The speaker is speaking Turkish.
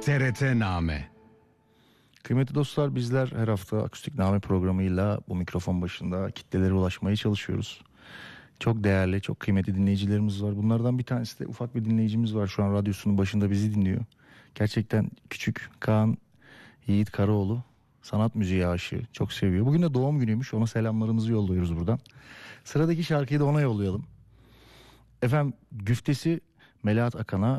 TRT-Name. Kıymetli dostlar, bizler her hafta Akustik Name programıyla bu mikrofon başında kitlelere ulaşmaya çalışıyoruz. Çok değerli, çok kıymetli dinleyicilerimiz var. Bunlardan bir tanesi de ufak bir dinleyicimiz var. Şu an radyosunun başında bizi dinliyor. Gerçekten küçük Kaan Yiğit Karaoğlu sanat müziği aşığı. Çok seviyor. Bugün de doğum günüymüş. Ona selamlarımızı yolluyoruz buradan. Sıradaki şarkıyı da ona yollayalım. Efendim, güftesi Melahat Akan'a,